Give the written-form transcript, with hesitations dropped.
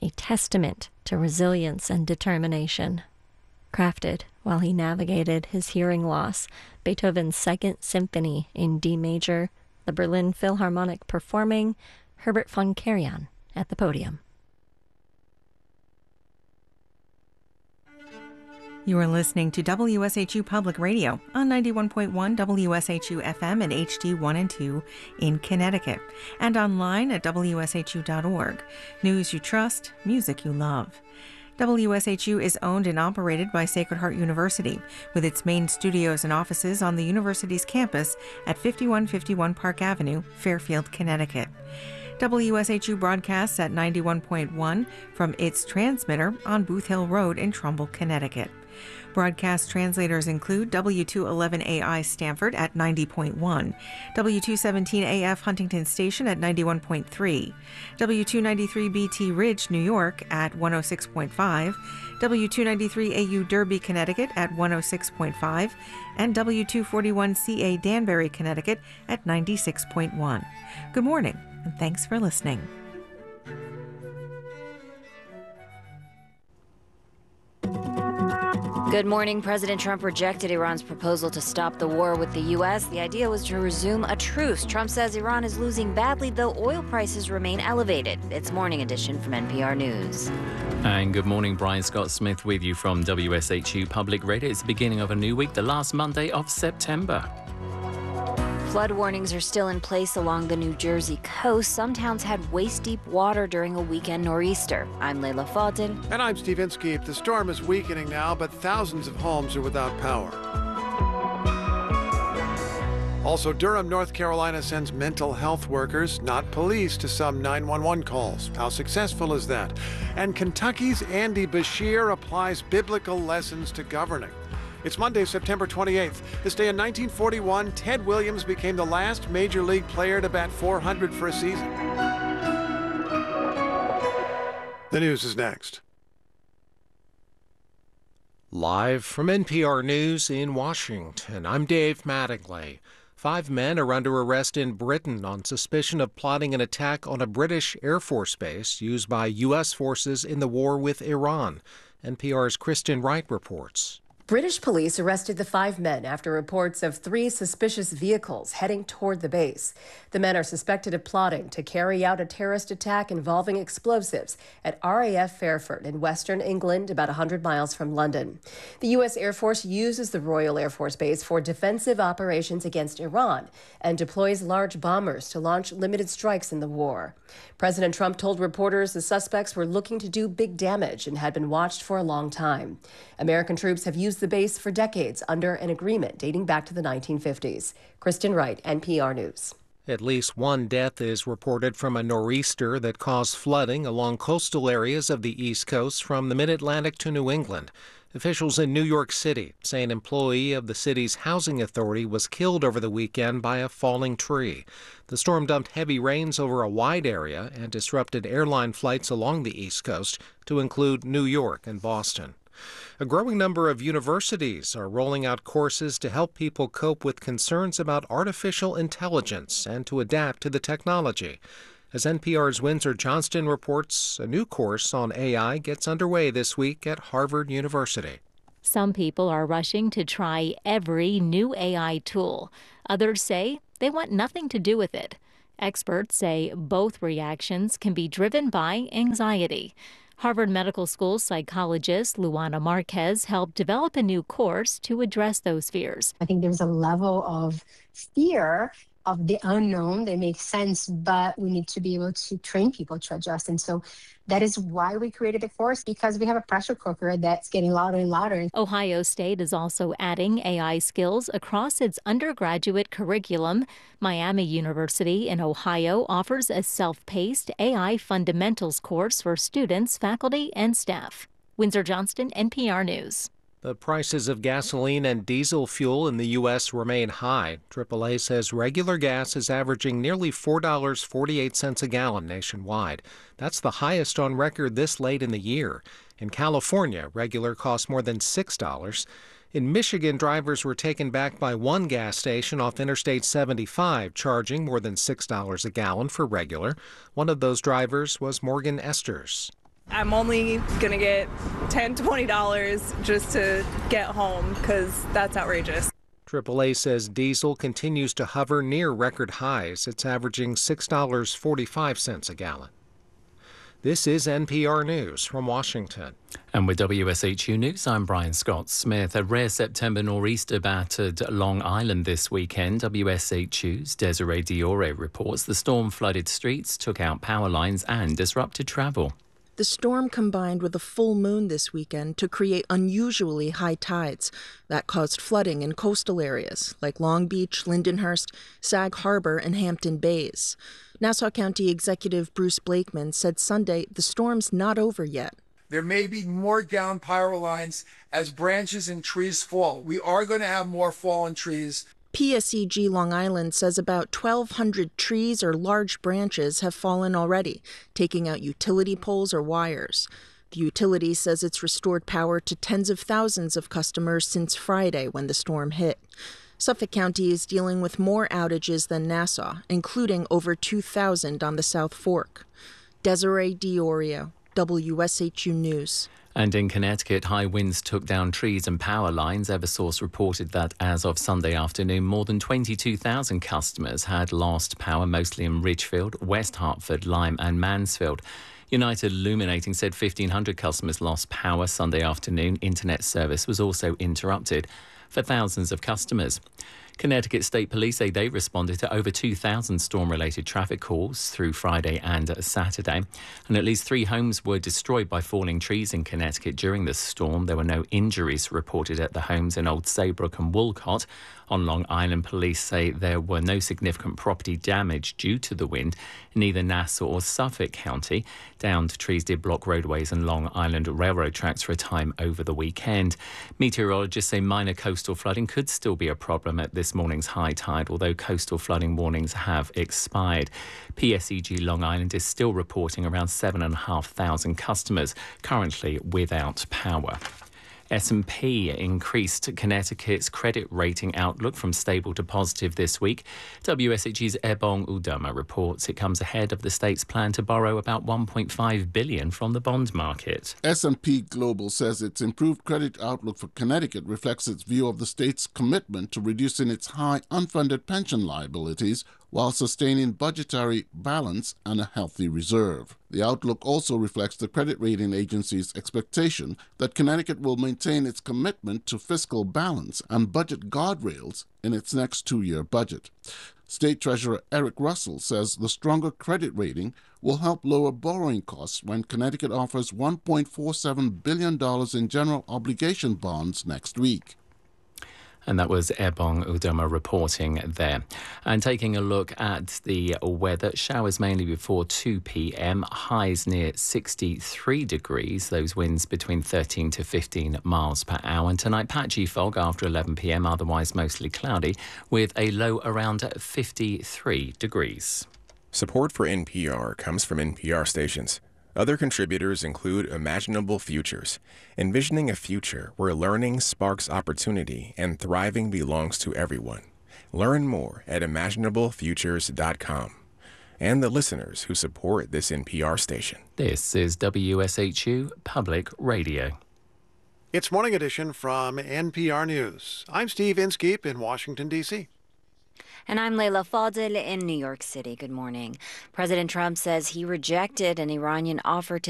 a testament to resilience and determination. Crafted while he navigated his hearing loss, Beethoven's Second Symphony in D major, the Berlin Philharmonic performing, Herbert von Karajan at the podium. You are listening to WSHU Public Radio on 91.1 WSHU FM and HD1 and 2 in Connecticut, and online at WSHU.org. News you trust, music you love. WSHU is owned and operated by Sacred Heart University, with its main studios and offices on the university's campus at 5151 Park Avenue, Fairfield, Connecticut. WSHU broadcasts at 91.1 from its transmitter on Booth Hill Road in Trumbull, Connecticut. Broadcast translators include W211AI Stamford at 90.1, W217AF Huntington Station at 91.3, W293BT Ridge, New York at 106.5, W293AU Derby, Connecticut at 106.5, and W241CA Danbury, Connecticut at 96.1. Good morning, and thanks for listening. Good morning. President Trump rejected Iran's proposal to stop the war with the U.S. The idea was to resume a truce. Trump says Iran is losing badly, though oil prices remain elevated. It's Morning Edition from NPR News. And good morning, Brian Scott Smith with you from WSHU Public Radio. It's the beginning of a new week, the last Monday of September. Flood warnings are still in place along the New Jersey coast. Some towns had waist-deep water during a weekend nor'easter. I'm Layla Fadel. And I'm Steve Inskeep. The storm is weakening now, but thousands of homes are without power. Also, Durham, North Carolina sends mental health workers, not police, to some 911 calls. How successful is that? And Kentucky's Andy Beshear applies biblical lessons to governing. It's Monday, September 28th. This day in 1941, Ted Williams became the last Major League player to bat 400 for a season. The news is next. Live from NPR News in Washington, I'm Dave Mattingly. 5 men are under arrest in Britain on suspicion of plotting an attack on a British Air Force base used by U.S. forces in the war with Iran. NPR's Kristen Wright reports. British police arrested the 5 men after reports of 3 suspicious vehicles heading toward the base. The men are suspected of plotting to carry out a terrorist attack involving explosives at RAF Fairford in western England, about 100 miles from London. The U.S. Air Force uses the Royal Air Force Base for defensive operations against Iran and deploys large bombers to launch limited strikes in the war. President Trump told reporters the suspects were looking to do big damage and had been watched for a long time. American troops have used the base for decades under an agreement dating back to the 1950s. Kristen Wright, NPR News. At least 1 death is reported from a nor'easter that caused flooding along coastal areas of the East Coast from the mid-Atlantic to New England. Officials in New York City say an employee of the city's housing authority was killed over the weekend by a falling tree. The storm dumped heavy rains over a wide area and disrupted airline flights along the East Coast, to include New York and Boston. A growing number of universities are rolling out courses to help people cope with concerns about artificial intelligence and to adapt to the technology. As NPR's Windsor Johnston reports, a new course on AI gets underway this week at Harvard University. Some people are rushing to try every new AI tool. Others say they want nothing to do with it. Experts say both reactions can be driven by anxiety. Harvard Medical School psychologist Luana Marquez helped develop a new course to address those fears. I think there's a level of fear of the unknown that makes sense, but we need to be able to train people to adjust. And so that is why we created the course, because we have a pressure cooker that's getting louder and louder. Ohio State is also adding AI skills across its undergraduate curriculum. Miami University in Ohio offers a self-paced AI fundamentals course for students, faculty, and staff. Windsor Johnston, NPR News. The prices of gasoline and diesel fuel in the U.S. remain high. AAA says regular gas is averaging nearly $4.48 a gallon nationwide. That's the highest on record this late in the year. In California, regular costs more than $6. In Michigan, drivers were taken back by one gas station off Interstate 75, charging more than $6 a gallon for regular. One of those drivers was Morgan Esters. I'm only going to get $10, $20 just to get home because that's outrageous. AAA says diesel continues to hover near record highs. It's averaging $6.45 a gallon. This is NPR News from Washington. And with WSHU News, I'm Brian Scott Smith. A rare September nor'easter battered Long Island this weekend. WSHU's Desiree Diore reports the storm flooded streets, took out power lines and disrupted travel. The storm combined with a full moon this weekend to create unusually high tides that caused flooding in coastal areas like Long Beach, Lindenhurst, Sag Harbor, and Hampton Bays. Nassau County Executive Bruce Blakeman said Sunday the storm's not over yet. There may be more down power lines as branches and trees fall. We are going to have more fallen trees. PSEG Long Island says about 1,200 trees or large branches have fallen already, taking out utility poles or wires. The utility says it's restored power to tens of thousands of customers since Friday when the storm hit. Suffolk County is dealing with more outages than Nassau, including over 2,000 on the South Fork. Desiree Diorio, WSHU News. And in Connecticut, high winds took down trees and power lines. Eversource reported that as of Sunday afternoon, more than 22,000 customers had lost power, mostly in Ridgefield, West Hartford, Lyme and Mansfield. United Illuminating said 1,500 customers lost power Sunday afternoon. Internet service was also interrupted for thousands of customers. Connecticut State Police say they responded to over 2,000 storm-related traffic calls through Friday and Saturday. And at least 3 homes were destroyed by falling trees in Connecticut during the storm. There were no injuries reported at the homes in Old Saybrook and Wolcott. On Long Island, police say there were no significant property damage due to the wind in either Nassau or Suffolk County. Downed trees did block roadways and Long Island railroad tracks for a time over the weekend. Meteorologists say minor coastal flooding could still be a problem at this morning's high tide, although coastal flooding warnings have expired. PSEG Long Island is still reporting around 7,500 customers currently without power. S&P increased Connecticut's credit rating outlook from stable to positive this week. WSHG's Ebong Udoma reports it comes ahead of the state's plan to borrow about $1.5 billion from the bond market. S&P Global says its improved credit outlook for Connecticut reflects its view of the state's commitment to reducing its high unfunded pension liabilities while sustaining budgetary balance and a healthy reserve. The outlook also reflects the credit rating agency's expectation that Connecticut will maintain its commitment to fiscal balance and budget guardrails in its next 2-year budget. State Treasurer Eric Russell says the stronger credit rating will help lower borrowing costs when Connecticut offers $1.47 billion in general obligation bonds next week. And that was Ebong Udoma reporting there. And taking a look at the weather, showers mainly before 2 p.m, highs near 63 degrees, those winds between 13 to 15 miles per hour. And tonight, patchy fog after 11 p.m, otherwise mostly cloudy, with a low around 53 degrees. Support for NPR comes from NPR stations. Other contributors include Imaginable Futures, envisioning a future where learning sparks opportunity and thriving belongs to everyone. Learn more at imaginablefutures.com. And the listeners who support this NPR station. This is WSHU Public Radio. It's Morning Edition from NPR News. I'm Steve Inskeep in Washington, D.C. And I'm Leila Fadel in New York City. Good morning. President Trump says he rejected an Iranian offer to